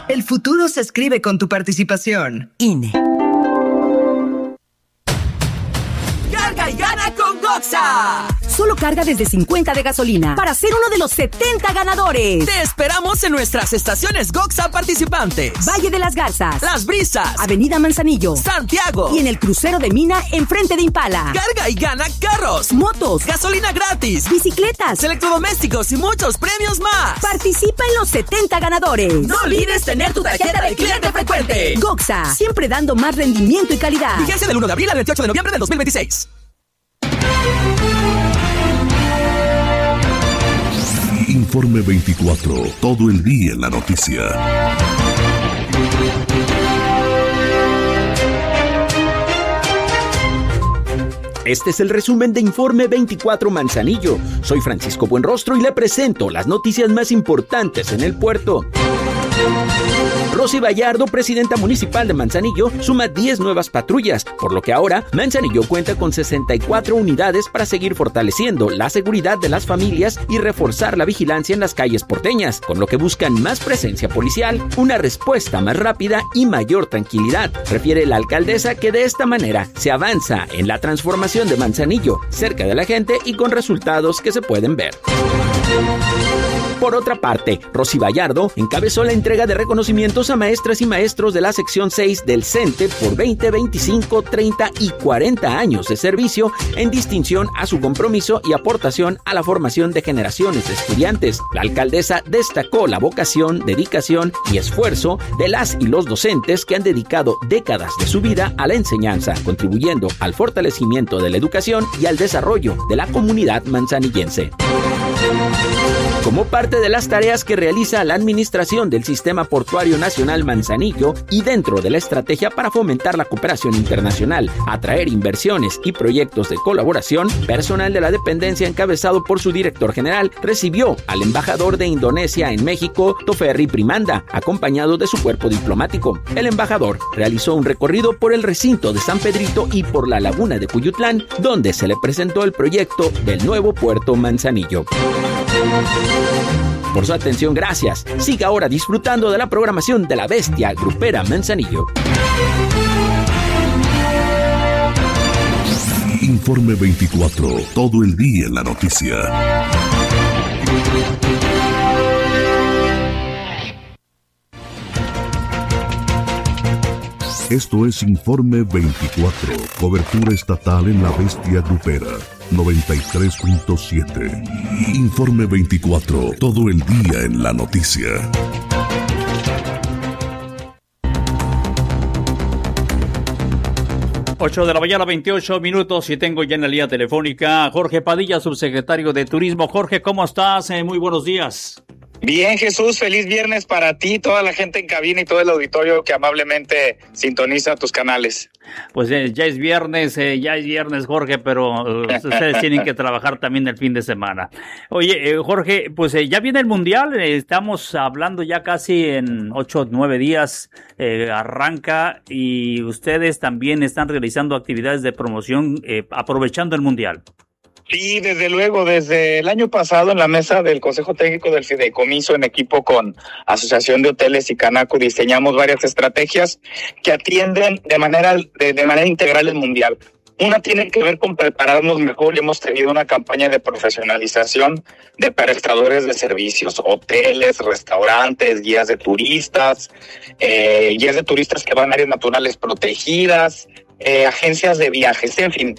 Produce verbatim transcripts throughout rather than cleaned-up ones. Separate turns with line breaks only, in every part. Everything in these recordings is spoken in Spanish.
El futuro se escribe con tu participación. I N E.
¡Carga y gana con Goxa!
Solo carga desde cincuenta de gasolina para ser uno de los setenta ganadores.
Te esperamos en nuestras estaciones Goxa participantes:
Valle de las Garzas,
Las Brisas,
Avenida Manzanillo,
Santiago
y en el crucero de Mina enfrente de Impala.
Carga y gana carros,
motos,
gasolina gratis,
bicicletas,
electrodomésticos y muchos premios más.
Participa en los setenta ganadores.
No olvides tener tu tarjeta de cliente frecuente.
Goxa, siempre dando más rendimiento y calidad.
Vigencia del uno de abril al veintiocho de noviembre del dos mil veintiséis.
Informe veinticuatro, todo el día en la noticia.
Este es el resumen de Informe veinticuatro Manzanillo. Soy Francisco Buenrostro y le presento las noticias más importantes en el puerto. Rosy Vallardo, presidenta municipal de Manzanillo, suma diez nuevas patrullas, por lo que ahora Manzanillo cuenta con sesenta y cuatro unidades para seguir fortaleciendo la seguridad de las familias y reforzar la vigilancia en las calles porteñas, con lo que buscan más presencia policial, una respuesta más rápida y mayor tranquilidad. Refiere la alcaldesa que de esta manera se avanza en la transformación de Manzanillo, cerca de la gente y con resultados que se pueden ver. Por otra parte, Rosy Vallardo encabezó la entrega de reconocimientos a maestras y maestros de la sección seis del CENTE por veinte, veinticinco, treinta y cuarenta años de servicio en distinción a su compromiso y aportación a la formación de generaciones de estudiantes. La alcaldesa destacó la vocación, dedicación y esfuerzo de las y los docentes que han dedicado décadas de su vida a la enseñanza, contribuyendo al fortalecimiento de la educación y al desarrollo de la comunidad manzanillense. Como parte de las tareas que realiza la Administración del Sistema Portuario Nacional Manzanillo y dentro de la estrategia para fomentar la cooperación internacional, atraer inversiones y proyectos de colaboración, personal de la dependencia encabezado por su director general recibió al embajador de Indonesia en México, Toferry Primanda, acompañado de su cuerpo diplomático. El embajador realizó un recorrido por el recinto de San Pedrito y por la laguna de Cuyutlán, donde se le presentó el proyecto del nuevo puerto Manzanillo. Por su atención, gracias. Siga ahora disfrutando de la programación de la bestia grupera Manzanillo.
Informe veinticuatro, todo el día en la noticia. Esto es Informe veinticuatro, cobertura estatal en la bestia grupera. noventa y tres punto siete. Informe veinticuatro, todo el día en la noticia.
ocho de la mañana, veintiocho minutos, y tengo ya en la línea telefónica a Jorge Padilla, subsecretario de Turismo. Jorge, ¿cómo estás? Eh, muy buenos días.
Bien, Jesús, feliz viernes para ti, toda la gente en cabina y todo el auditorio que amablemente sintoniza tus canales.
Pues eh, ya es viernes, eh, ya es viernes, Jorge, pero uh, ustedes tienen que trabajar también el fin de semana. Oye, eh, Jorge, pues eh, ya viene el Mundial, eh, estamos hablando ya casi en ocho, nueve días, eh, arranca, y ustedes también están realizando actividades de promoción eh, aprovechando el Mundial.
Sí, desde luego, desde el año pasado en la mesa del Consejo Técnico del Fideicomiso, en equipo con Asociación de Hoteles y Canaco, diseñamos varias estrategias que atienden de manera, de, de manera integral el Mundial. Una tiene que ver con prepararnos mejor y hemos tenido una campaña de profesionalización de prestadores de servicios, hoteles, restaurantes, guías de turistas, eh, guías de turistas que van a áreas naturales protegidas, eh, agencias de viajes, en fin.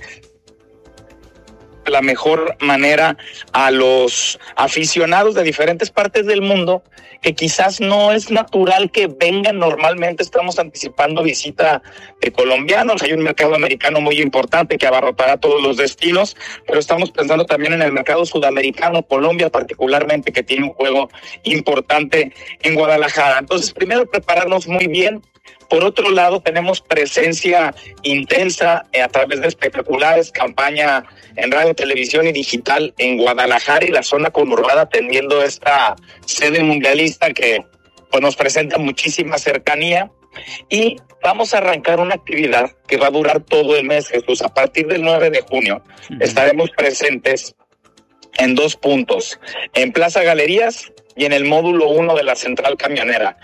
La mejor manera a los aficionados de diferentes partes del mundo que quizás no es natural que vengan normalmente. Estamos anticipando visita de colombianos, hay un mercado americano muy importante que abarrotará todos los destinos, pero estamos pensando también en el mercado sudamericano, Colombia particularmente, que tiene un juego importante en Guadalajara. Entonces, primero prepararnos muy bien. Por otro lado, tenemos presencia intensa a través de espectaculares, campaña en radio, televisión y digital en Guadalajara y la zona conurbada, atendiendo esta sede mundialista que pues, nos presenta muchísima cercanía. Y vamos a arrancar una actividad que va a durar todo el mes, Jesús. A partir del nueve de junio uh-huh. estaremos presentes en dos puntos, en Plaza Galerías y en el módulo uno de la Central Camionera.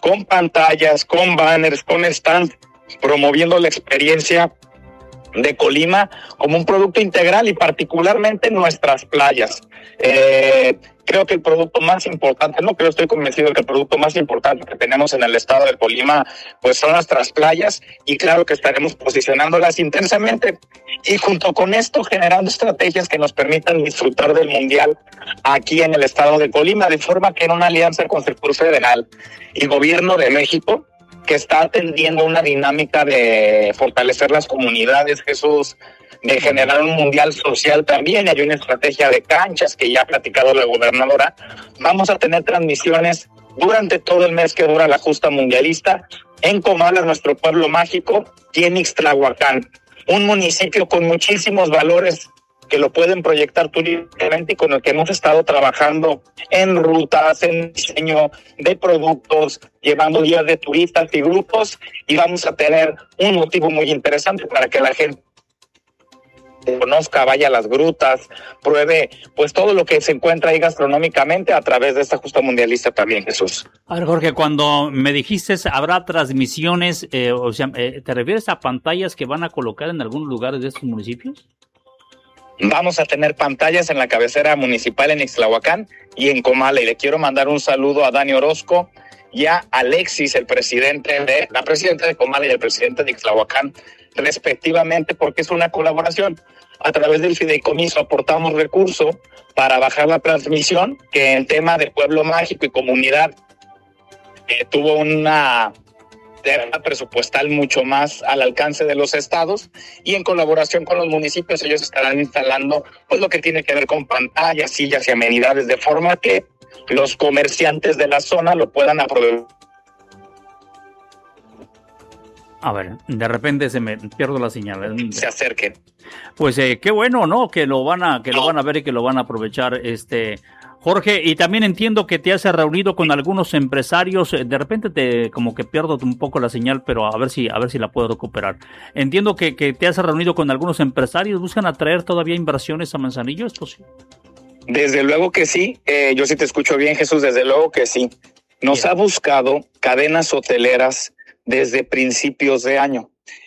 con pantallas, con banners, con stands, promoviendo la experiencia de Colima como un producto integral y particularmente nuestras playas. Eh, creo que el producto más importante, no creo, estoy convencido de que el producto más importante que tenemos en el estado de Colima, pues son nuestras playas, y claro que estaremos posicionándolas intensamente y junto con esto generando estrategias que nos permitan disfrutar del mundial aquí en el estado de Colima, de forma que en una alianza con Sector Federal y Gobierno de México, que está atendiendo una dinámica de fortalecer las comunidades, Jesús, de generar un mundial social también. Hay una estrategia de canchas que ya ha platicado la gobernadora. Vamos a tener transmisiones durante todo el mes que dura la justa mundialista en Comala, nuestro pueblo mágico, y en Ixtlahuacán, un municipio con muchísimos valores que lo pueden proyectar turísticamente y con el que hemos estado trabajando en rutas, en diseño de productos, llevando guías de turistas y grupos, y vamos a tener un motivo muy interesante para que la gente conozca, vaya a las grutas, pruebe pues todo lo que se encuentra ahí gastronómicamente a través de esta justa mundialista también, Jesús.
A ver, Jorge, cuando me dijiste habrá transmisiones, eh, o sea, eh, ¿te refieres a pantallas que van a colocar en algunos lugares de estos municipios?
Vamos a tener pantallas en la cabecera municipal en Ixtlahuacán y en Comala, y le quiero mandar un saludo a Dani Orozco y a Alexis, el presidente de la presidenta de Comala y el presidente de Ixtlahuacán, respectivamente, porque es una colaboración. A través del fideicomiso aportamos recursos para bajar la transmisión, que en tema de pueblo mágico y comunidad eh, tuvo una presupuestal mucho más al alcance de los estados, y en colaboración con los municipios ellos estarán instalando pues lo que tiene que ver con pantallas, sillas y amenidades, de forma que los comerciantes de la zona lo puedan aprovechar.
A ver, de repente se me pierdo la señal.
Se acerquen.
Pues eh, qué bueno, ¿no? Que lo van a, que lo van a ver y que lo van a aprovechar, este Jorge. Y también entiendo que te has reunido con algunos empresarios. De repente te como que pierdo un poco la señal, pero a ver si, a ver si la puedo recuperar. Entiendo que, que te has reunido con algunos empresarios. ¿Buscan atraer todavía inversiones a Manzanillo? ¿Es posible?
Desde luego que sí. Eh, yo sí te escucho bien, Jesús. Desde luego que sí. Nos bien. Ha buscado cadenas hoteleras desde principios de año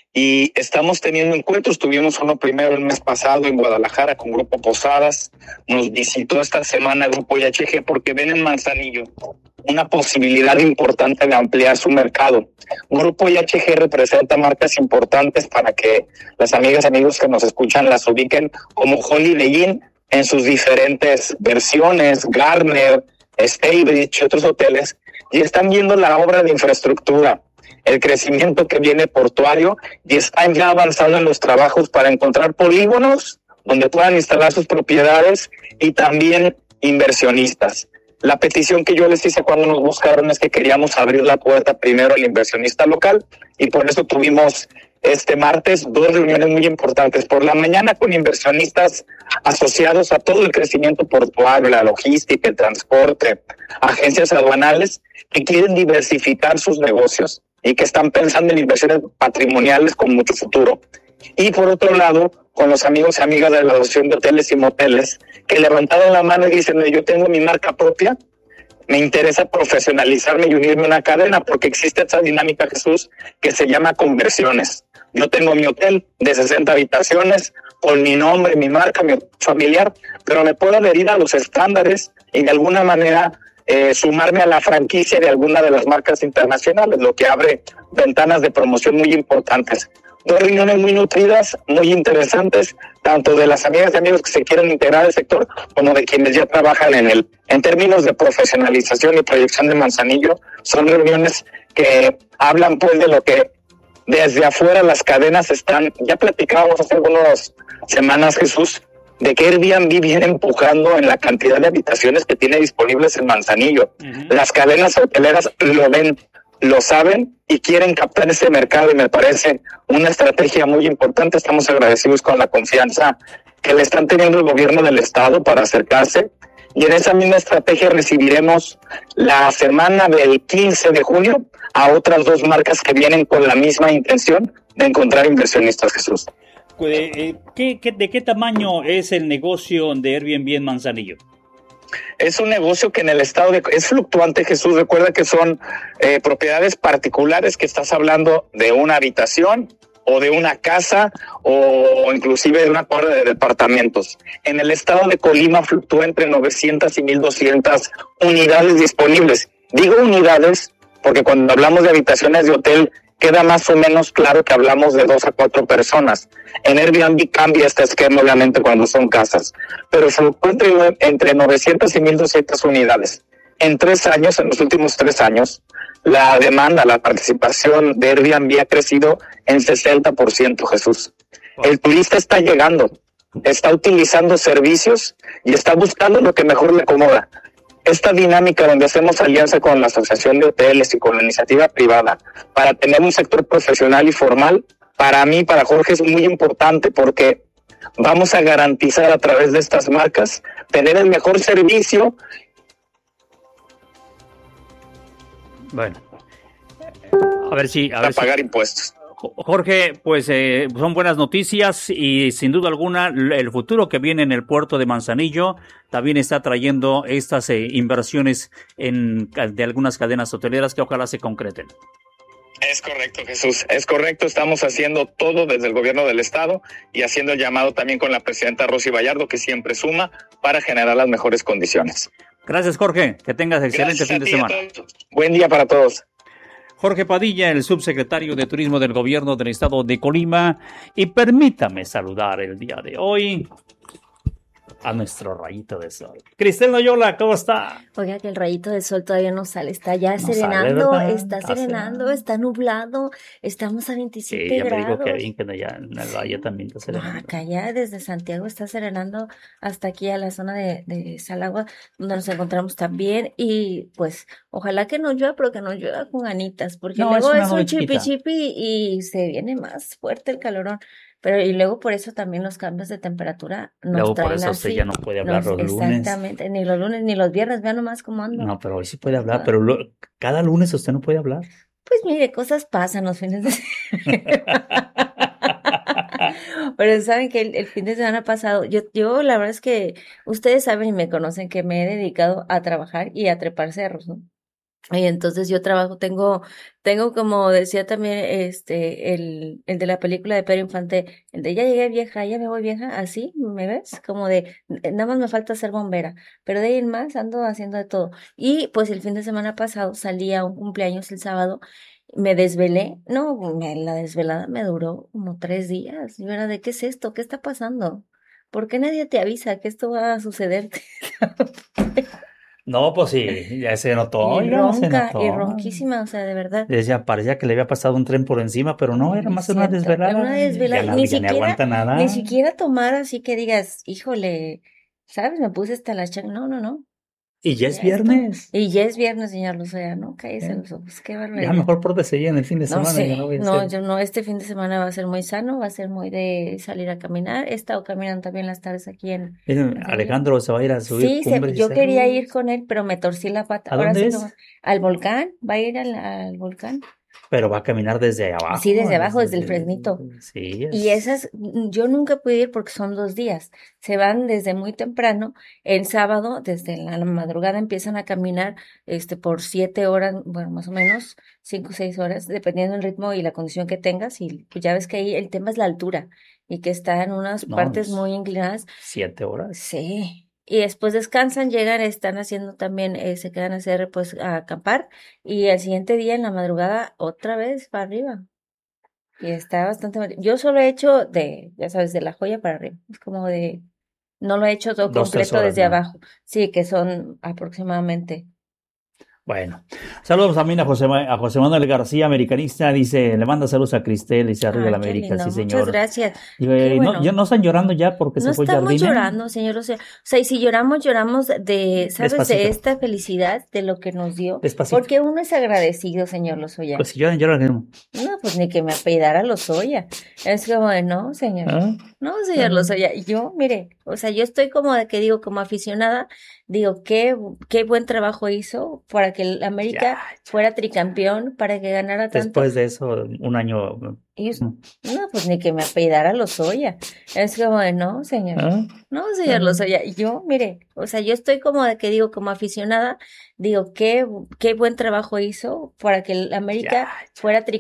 y estamos teniendo encuentros. Tuvimos uno primero el mes pasado en Guadalajara con Grupo Posadas. Nos visitó esta semana el Grupo I H G porque ven en Manzanillo una posibilidad importante de ampliar su mercado. Grupo I H G representa marcas importantes para que las amigas y amigos que nos escuchan las ubiquen, como Holiday Inn en sus diferentes versiones, Garner, Staybridge y otros hoteles, y están viendo la obra de infraestructura, el crecimiento que viene portuario, y están ya avanzando en los trabajos para encontrar polígonos donde puedan instalar sus propiedades y también inversionistas. La petición que yo les hice cuando nos buscaron es que queríamos abrir la puerta primero al inversionista local, y por eso tuvimos este martes dos reuniones muy importantes. Por la mañana con inversionistas asociados a todo el crecimiento portuario, la logística, el transporte, agencias aduanales que quieren diversificar sus negocios y que están pensando en inversiones patrimoniales con mucho futuro. Y por otro lado, con los amigos y amigas de la Asociación de Hoteles y Moteles, que levantaron la mano y dicen: yo tengo mi marca propia, me interesa profesionalizarme y unirme a una cadena, porque existe esta dinámica, Jesús, que se llama conversiones. Yo tengo mi hotel de sesenta habitaciones, con mi nombre, mi marca, mi familiar, pero me puedo adherir a los estándares y de alguna manera Eh, sumarme a la franquicia de alguna de las marcas internacionales, lo que abre ventanas de promoción muy importantes. Dos reuniones muy nutridas, muy interesantes, tanto de las amigas y amigos que se quieren integrar al sector, como de quienes ya trabajan en él. En términos de profesionalización y proyección de Manzanillo, son reuniones que hablan pues de lo que desde afuera las cadenas están. Ya platicábamos hace algunas semanas, Jesús, de que Airbnb viene empujando en la cantidad de habitaciones que tiene disponibles en Manzanillo. Uh-huh. Las cadenas hoteleras lo ven, lo saben y quieren captar ese mercado, y me parece una estrategia muy importante. Estamos agradecidos con la confianza que le están teniendo el gobierno del estado para acercarse, y en esa misma estrategia recibiremos la semana del quince de junio a otras dos marcas que vienen con la misma intención de encontrar inversionistas, Jesús.
¿Qué, qué, ¿De qué tamaño es el negocio de Airbnb en Manzanillo?
Es un negocio que en el estado de, es fluctuante, Jesús. Recuerda que son eh, propiedades particulares, que estás hablando de una habitación o de una casa o inclusive de una torre de departamentos. En el estado de Colima fluctúa entre novecientas y mil doscientas unidades disponibles. Digo unidades porque cuando hablamos de habitaciones de hotel queda más o menos claro que hablamos de dos a cuatro personas. En Airbnb cambia este esquema obviamente cuando son casas, pero fluctúa entre, entre novecientas y mil doscientas unidades. En tres años, en los últimos tres años, la demanda, la participación de Airbnb ha crecido en sesenta por ciento, Jesús. El turista está llegando, está utilizando servicios y está buscando lo que mejor le acomoda. Esta dinámica donde hacemos alianza con la Asociación de Hoteles y con la iniciativa privada para tener un sector profesional y formal, para mí, para Jorge, es muy importante porque vamos a garantizar a través de estas marcas tener el mejor servicio.
Bueno, a ver si... A
para
ver
pagar
si...
impuestos.
Jorge, pues eh, son buenas noticias y sin duda alguna el futuro que viene en el puerto de Manzanillo también está trayendo estas eh, inversiones en, de algunas cadenas hoteleras que ojalá se concreten.
Es correcto, Jesús, es correcto. Estamos haciendo todo desde el gobierno del estado y haciendo el llamado también con la presidenta Rosy Vallardo, que siempre suma para generar las mejores condiciones.
Gracias, Jorge, que tengas excelente
Gracias
fin de semana.
Buen día para todos.
Jorge Padilla, el subsecretario de Turismo del Gobierno del Estado de Colima, y permítame saludar el día de hoy a nuestro rayito de sol. Cristel Noyola, ¿cómo está?
Oiga, que el rayito de sol todavía no sale, está ya
no
serenando,
sale,
está serenando, está nublado, estamos a veintisiete
sí, ya
grados.
me dijo Kevin que allá en el valle también está serenando.
No, acá ya desde Santiago está serenando hasta aquí a la zona de, de Salagua, donde nos encontramos también, y pues ojalá que no llueva, pero que no llueva con ganitas, porque
no,
luego
es,
es un chipi chipi y se viene más fuerte el calorón. Pero y luego por eso también los cambios de temperatura nos
luego
traen
por eso
así.
usted ya no puede hablar
nos,
los lunes.
Exactamente, ni los lunes ni los viernes, vean nomás cómo ando.
No, pero hoy sí puede hablar, pero lo, cada lunes usted no puede hablar.
Pues mire, cosas pasan los fines de semana. Pero saben que el, el fin de semana pasado, yo, yo la verdad es que ustedes saben y me conocen que me he dedicado a trabajar y a trepar cerros, ¿no? Y entonces yo trabajo, tengo, tengo como decía también este, el, el de la película de Pedro Infante, el de ya llegué vieja, ya me voy vieja, así, ¿me ves? Como de, nada más me falta ser bombera, pero de ahí en más ando haciendo de todo. Y pues el fin de semana pasado salí a un cumpleaños el sábado, me desvelé, no, me, la desvelada me duró como tres días, y era de, ¿qué es esto? ¿Qué está pasando? ¿Por qué nadie te avisa que esto va a suceder?
No, pues sí, ya se notó.
Y
ya
ronca,
se notó.
y ronquísima, o sea, de verdad.
Decía, parecía que le había pasado un tren por encima, pero no, era más una desvelada.
Una desvelada,
ya,
ni,
ya
siquiera,
ni aguanta nada.
Ni siquiera tomar así que digas, híjole, ¿sabes? Me puse hasta la chancla. No, no, no.
Y ya es viernes.
Y ya es viernes, señor Lucía, ¿no? Cállese ¿Eh? los ojos, qué barbaridad.
Ya mejor pórtese ya en el fin de semana.
No sé,
yo no, voy a
no,
hacer.
yo no, este fin de semana va a ser muy sano, va a ser muy de salir a caminar. He estado caminando también las tardes aquí en...
en Alejandro se va a ir a subir
Sí,
cumbres
se, yo
y
quería ir con él, pero me torcí la pata.
¿A
Ahora
dónde
sí
es?
no, al volcán, va a ir al, al volcán.
Pero va a caminar desde abajo.
Sí, desde abajo, desde, desde el Fresnito.
Sí. Es...
Y esas, yo nunca pude ir porque son dos días. Se van desde muy temprano. El sábado, desde la madrugada, empiezan a caminar este por siete horas, bueno, más o menos, cinco o seis horas, dependiendo del ritmo y la condición que tengas. Y pues ya ves que ahí el tema es la altura y que está en unas
no,
partes muy inclinadas.
¿Siete horas?
Sí. Y después descansan, llegan, están haciendo también, eh, se quedan a hacer, pues, a acampar, y al siguiente día, en la madrugada, otra vez para arriba. Y está bastante... Yo solo he hecho de, ya sabes, de La Joya para arriba. Es como de... No lo he hecho todo Dos, completo horas, desde ¿no? abajo. Sí, que son aproximadamente...
Bueno, saludos también a José, a José Manuel García, americanista, dice, le manda saludos a Cristel, dice arriba la América, sí señor.
Muchas gracias.
Y, eh, bueno. no, ya no están llorando ya porque
no
se fue Jardine.
No estamos llorando, señor, o sea, o sea, y si lloramos, lloramos de, ¿sabes? Despacito. De esta felicidad, de lo que nos dio.
Despacito.
Porque uno es agradecido, señor Lozoya.
Pues si lloran, lloran.
No, pues ni que me apellidara Lozoya. Es como de, no, señor, ¿Ah? no, señor ¿Ah? Lozoya, yo, mire, O sea, yo estoy como de que digo, como aficionada, digo, qué, qué buen trabajo hizo para que el América
Ya, ya.
fuera tricampeón, para que ganara tanto.
Después de eso, un año.
Y yo, no, pues ni que me apellidara Lozoya. Es como de, no, señor.
¿Ah?
No, señor
Ah.
Lozoya. Yo, mire, o sea, yo estoy como de que digo, como aficionada, digo, qué, qué buen trabajo hizo para que el América
Ya, ya.
fuera tricampeón.